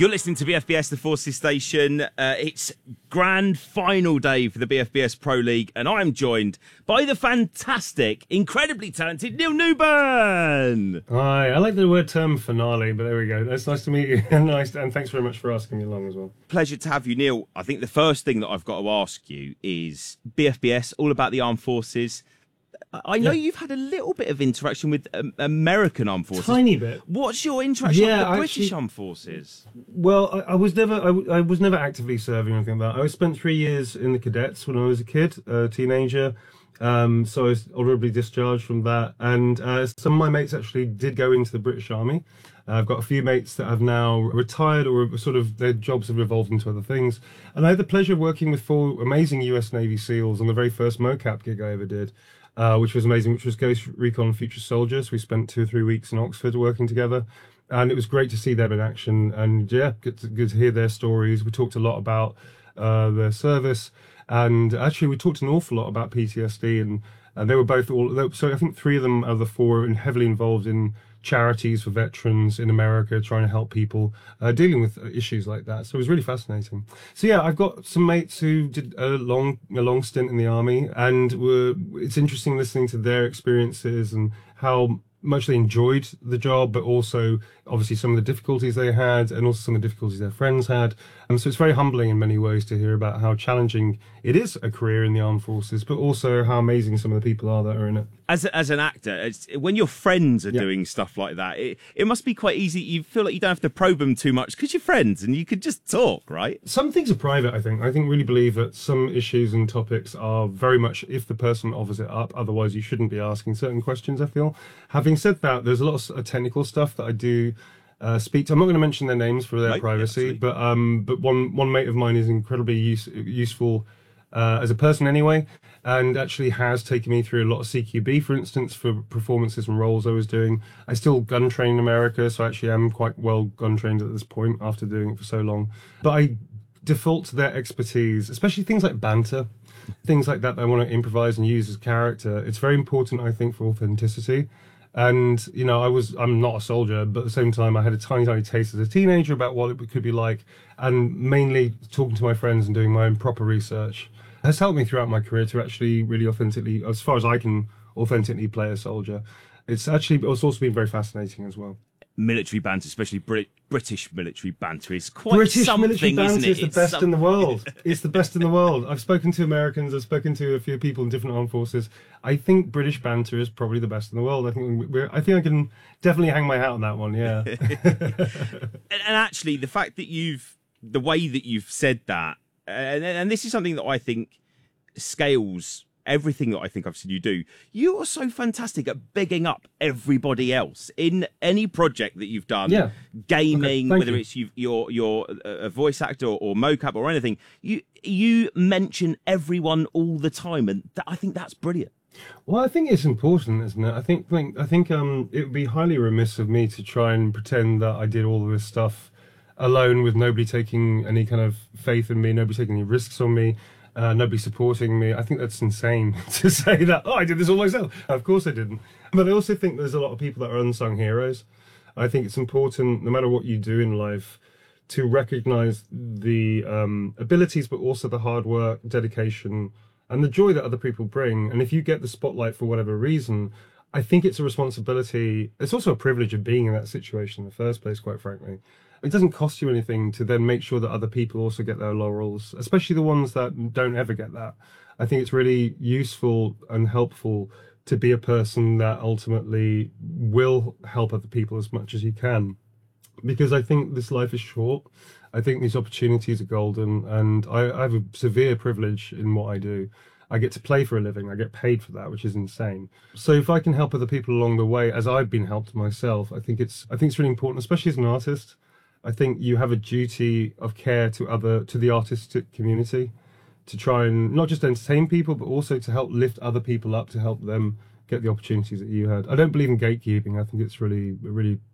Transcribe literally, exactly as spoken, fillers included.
You're listening to B F B S, the Forces Station. Uh, it's grand final day for the B F B S Pro League, and I'm joined by the fantastic, incredibly talented Neil Newburn. Hi, I like the word term finale, but there we go. It's nice to meet you. Nice, and thanks very much for asking me along as well. Pleasure to have you, Neil. I think the first thing that I've got to ask you is B F B S, all about the armed forces. I know yeah. you've had a little bit of interaction with um, American armed forces. Tiny bit. What's your interaction yeah, with the actually, British armed forces? Well, I, I was never, I, w- I was never actively serving or anything like that. I spent three years in the cadets when I was a kid, a teenager. Um, so I was honourably discharged from that. And uh, some of my mates actually did go into the British Army. Uh, I've got a few mates that have now retired or sort of their jobs have evolved into other things. And I had the pleasure of working with four amazing U S Navy SEALs on the very first mocap gig I ever did. Uh, which was amazing, which was Ghost Recon Future Soldiers. We spent two or three weeks in Oxford working together, and it was great to see them in action, and yeah, good to, good to hear their stories. We talked a lot about uh, their service, and actually we talked an awful lot about P T S D, and, and they were both all, they, so I think three of them out of the four are heavily involved in charities for veterans in America, trying to help people uh, dealing with issues like that. So it was really fascinating. So yeah, I've got some mates who did a long, a long stint in the army, and were, it's interesting listening to their experiences and how much they enjoyed the job, but also obviously some of the difficulties they had, and also some of the difficulties their friends had. And so it's very humbling in many ways to hear about how challenging it is a career in the armed forces, but also how amazing some of the people are that are in it. As a, as an actor, it's, when your friends are yeah. doing stuff like that, it, it must be quite easy. You feel like you don't have to probe them too much because you're friends and you could just talk, right? Some things are private, I think. I think really believe that some issues and topics are very much if the person offers it up. Otherwise, you shouldn't be asking certain questions, I feel. Having said that, there's a lot of technical stuff that I do uh, speak to. I'm not going to mention their names for their right, privacy, yeah, but um, but one, one mate of mine is incredibly use, useful uh, as a person anyway, and actually has taken me through a lot of C Q B, for instance, for performances and roles I was doing. I still gun train in America, so I actually am quite well gun trained at this point after doing it for so long. But I default to their expertise, especially things like banter, things like that, that I want to improvise and use as character. It's very important, I think, for authenticity. And, you know, I was, I'm not a soldier, but at the same time, I had a tiny, tiny taste as a teenager about what it could be like. And mainly talking to my friends and doing my own proper research has helped me throughout my career to actually really authentically, as far as I can authentically play a soldier. It's actually, it's also been very fascinating as well. Military banter, especially Brit- British military banter, is quite British something, military banter isn't it? is the It's best some... in the world. It's the best in the world. I've spoken to Americans, I've spoken to a few people in different armed forces. I think British banter is probably the best in the world. I think we're, I think I can definitely hang my hat on that one, yeah. and, and actually, the fact that you've, the way that you've said that, and, and this is something that I think scales everything that I think I've seen you do. You are so fantastic at bigging up everybody else in any project that you've done. Yeah. Gaming, okay, whether you. it's you, you're you're a voice actor or, or mocap or anything. You you mention everyone all the time, and that, I think that's brilliant. Well, I think it's important, isn't it? I think think I think um it would be highly remiss of me to try and pretend that I did all of this stuff alone with nobody taking any kind of faith in me, nobody taking any risks on me. Uh, nobody supporting me. I think that's insane to say that, oh, I did this all myself. Of course I didn't. But I also think there's a lot of people that are unsung heroes. I think it's important, no matter what you do in life, to recognize the um, abilities, but also the hard work, dedication, and the joy that other people bring. And if you get the spotlight for whatever reason, I think it's a responsibility. It's also a privilege of being in that situation in the first place, quite frankly. It doesn't cost you anything to then make sure that other people also get their laurels, especially the ones that don't ever get that. I think it's really useful and helpful to be a person that ultimately will help other people as much as you can. Because I think this life is short. I think these opportunities are golden, and I, I have a severe privilege in what I do. I get to play for a living. I get paid for that, which is insane. So if I can help other people along the way, as I've been helped myself, I think it's I think it's really important, especially as an artist. I think you have a duty of care to other to the artistic community, to try and not just entertain people, but also to help lift other people up, to help them get the opportunities that you had. I don't believe in gatekeeping. I think it's really a really